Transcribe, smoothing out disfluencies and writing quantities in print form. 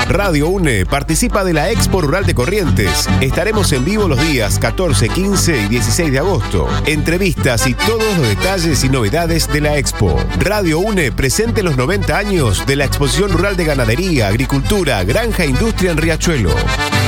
Radio UNE participa de la Expo Rural de Corrientes. Estaremos en vivo los días 14, 15 y 16 de agosto. Entrevistas y todos los detalles y novedades de la Expo. Radio UNE presente los 90 años de la Exposición Rural de Ganadería, Agricultura, Granja e Industria en Riachuelo.